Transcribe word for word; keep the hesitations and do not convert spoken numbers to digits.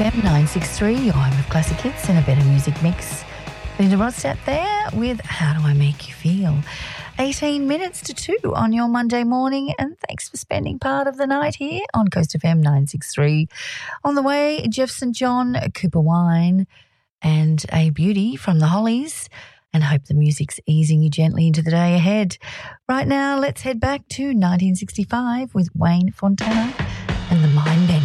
M nine sixty-three, your home of classic hits and a better music mix. Linda Ronstadt there with How Do I Make You Feel? eighteen minutes to two on your Monday morning, and thanks for spending part of the night here on Coast F M nine sixty-three. On the way, Jeff Saint John, Cooper Wine, and A Beauty from the Hollies, and hope the music's easing you gently into the day ahead. Right now, let's head back to nineteen sixty-five with Wayne Fontana and the Mind Bender.